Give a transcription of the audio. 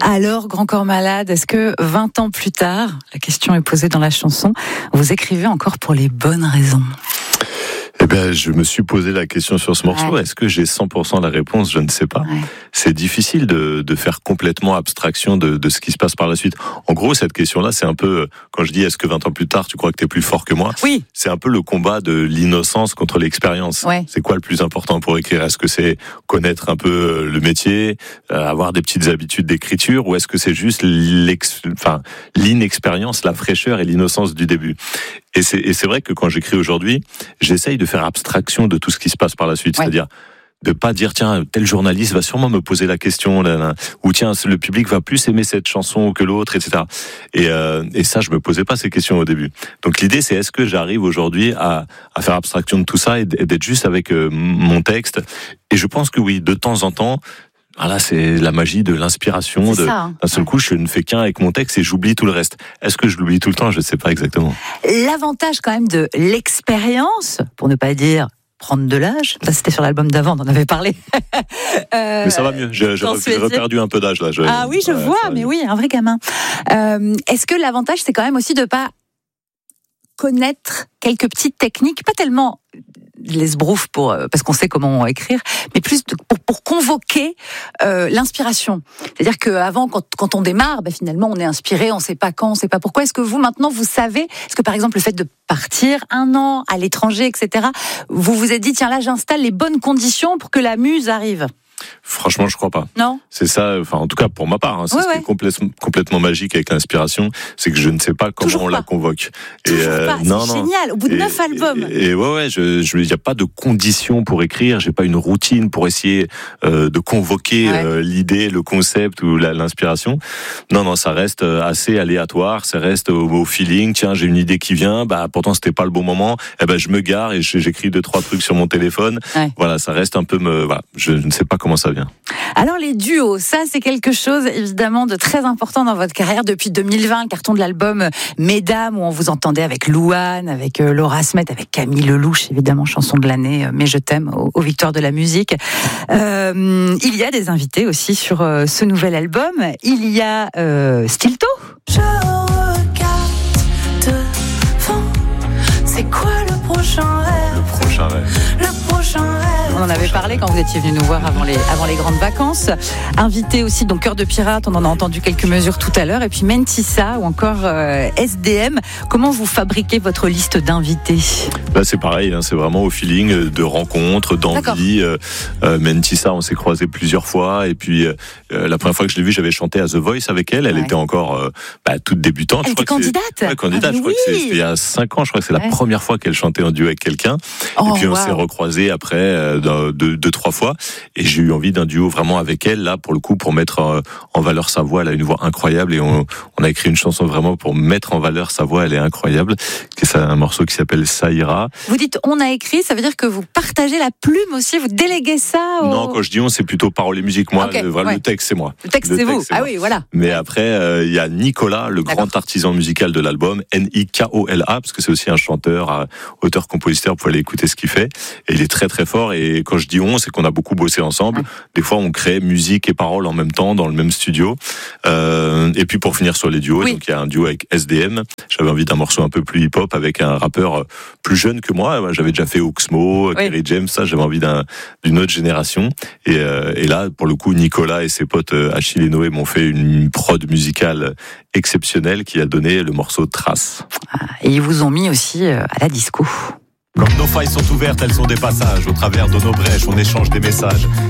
Alors, Grand Corps Malade, est-ce que 20 ans plus tard, la question est posée dans la chanson, vous écrivez encore pour les bonnes raisons ? Eh ben, je me suis posé la question sur ce morceau. Ouais. Est-ce que j'ai 100% la réponse ? Je ne sais pas. Ouais. C'est difficile de faire complètement abstraction de ce qui se passe par la suite. En gros, cette question-là, c'est un peu, quand je dis est-ce que 20 ans plus tard, tu crois que t'es plus fort que moi ? Oui. C'est un peu le combat de l'innocence contre l'expérience. Ouais. C'est quoi le plus important pour écrire ? Est-ce que c'est connaître un peu le métier, avoir des petites habitudes d'écriture, ou est-ce que c'est juste l'inexpérience, la fraîcheur et l'innocence du début ? Et c'est vrai que quand j'écris aujourd'hui, j'essaye de faire abstraction de tout ce qui se passe par la suite. Ouais. C'est-à-dire de pas dire tiens, tel journaliste va sûrement me poser la question, ou tiens, le public va plus aimer cette chanson que l'autre, etc. Et ça, je me posais pas ces questions au début. Donc l'idée, c'est est-ce que j'arrive aujourd'hui à faire abstraction de tout ça et d'être juste avec mon texte ? Et je pense que oui, de temps en temps. Voilà, c'est la magie de l'inspiration. D'un seul coup, je ne fais qu'un avec mon texte et j'oublie tout le reste. Est-ce que je l'oublie tout le temps ? Je ne sais pas exactement. L'avantage quand même de l'expérience, pour ne pas dire prendre de l'âge, ça c'était sur l'album d'avant, on en avait parlé. Mais ça va mieux, j'ai reperdu un peu d'âge là. Ah oui, je vois, mais oui, un vrai gamin. Est-ce que l'avantage, c'est quand même aussi de ne pas connaître quelques petites techniques, pas tellement l'esbrouf parce qu'on sait comment écrire, mais plus pour convoquer l'inspiration. C'est-à-dire qu'avant, quand on démarre, finalement, on est inspiré, on ne sait pas quand, on ne sait pas pourquoi. Est-ce que vous, maintenant, vous savez, est-ce que par exemple, le fait de partir 1 an à l'étranger, etc., vous vous êtes dit, tiens là, j'installe les bonnes conditions pour que la muse arrive ? Franchement, je crois pas. Non. C'est ça, enfin, en tout cas pour ma part, c'est ce qui est complètement magique avec l'inspiration, c'est que je ne sais pas comment on la convoque. Toujours pas. C'est génial. Au bout de 9 albums. Et il n'y a pas de conditions pour écrire. J'ai pas une routine pour essayer de convoquer l'idée, le concept ou l'inspiration. Non, ça reste assez aléatoire. Ça reste au feeling. Tiens, j'ai une idée qui vient. Pourtant c'était pas le bon moment. Je me gare et j'écris 2-3 trucs sur mon téléphone. Ouais. Voilà, ça reste un peu je ne sais pas comment ça vient. Alors les duos, ça c'est quelque chose évidemment de très important dans votre carrière depuis 2020, le carton de l'album Mesdames où on vous entendait avec Louane, avec Laura Smet, avec Camille Lelouch, évidemment chanson de l'année, Mais je t'aime aux Victoires de la musique. Il y a des invités aussi sur ce nouvel album. Il y a Stilto. Je regarde devant, c'est quoi le prochain rêve ? Le prochain rêve. On en avait parlé quand vous étiez venu nous voir avant les grandes vacances. Invité aussi, donc Cœur de Pirate, on en a entendu quelques mesures tout à l'heure. Et puis Mentissa ou encore SDM. Comment vous fabriquez votre liste d'invités ? Là, c'est pareil, c'est vraiment au feeling de rencontres, d'envie. Mentissa, on s'est croisés plusieurs fois. Et puis, la première fois que je l'ai vue, j'avais chanté à The Voice avec elle. Elle était encore toute débutante. Elle était candidate. Candidate. Je crois que c'était il y a 5 ans. Je crois que c'est la première fois qu'elle chantait en duo avec quelqu'un. Et puis, on s'est recroisés après 2-3 fois. Et j'ai eu envie d'un duo vraiment avec elle, là, pour le coup, pour mettre en valeur sa voix. Elle a une voix incroyable et on a écrit une chanson vraiment pour mettre en valeur sa voix. Elle est incroyable. C'est un morceau qui s'appelle Ça ira. Vous dites on a écrit, ça veut dire que vous partagez la plume aussi, vous déléguez ça Non, quand je dis on, c'est plutôt parole et musique. Moi, le texte, c'est moi. Le texte, c'est vous. Oui, voilà. Mais après, il y a Nicolas, le grand artisan musical de l'album, Nikola, parce que c'est aussi un chanteur, auteur-compositeur, vous pouvez aller écouter ce qu'il fait. Et il est très très fort. Et quand je dis on, c'est qu'on a beaucoup bossé ensemble. Des fois, on crée musique et paroles en même temps dans le même studio. Et puis pour finir sur les duos, donc il y a un duo avec SDM. J'avais envie d'un morceau un peu plus hip-hop avec un rappeur plus jeune que moi. J'avais déjà fait Oxmo, Kerry James, ça. J'avais envie d'une autre génération. Et là, pour le coup, Nicolas et ses potes Achille et Noé m'ont fait une prod musicale exceptionnelle qui a donné le morceau Trace. Et ils vous ont mis aussi à la disco. Quand nos failles sont ouvertes, elles sont des passages. Au travers de nos brèches, on échange des messages.